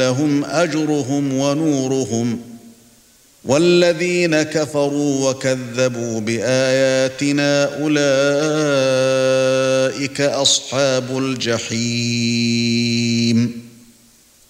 لهم أجرهم ونورهم والذين كفروا وكذبوا بآياتنا أولئك أصحاب الجحيم